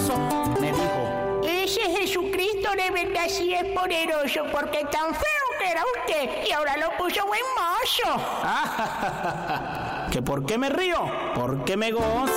razón, me dijo. Ese Jesucristo de verdad sí es poderoso, porque tan feo que era usted y ahora lo puso buen mozo. ¿Que por qué me río? Porque me gozo.